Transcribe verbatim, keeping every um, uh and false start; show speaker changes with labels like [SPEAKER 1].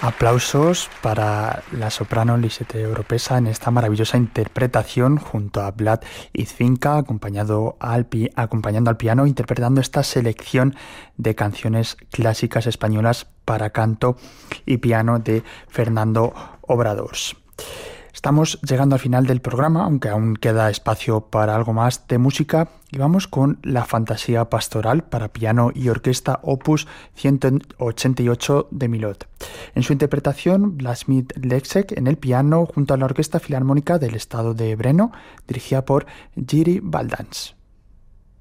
[SPEAKER 1] Aplausos para la soprano Lisette Oropesa en esta maravillosa interpretación junto a Vlad Izfinka, acompañado al pi- acompañando al piano, interpretando esta selección de canciones clásicas españolas para canto y piano de Fernando Obradors. Estamos llegando al final del programa, aunque aún queda espacio para algo más de música, y vamos con la Fantasía Pastoral para piano y orquesta opus ciento ochenta y ocho de Milhaud. En su interpretación, Vladimir Lexek en el piano junto a la Orquesta Filarmónica del Estado de Brno, dirigida por Jiří Valdansk.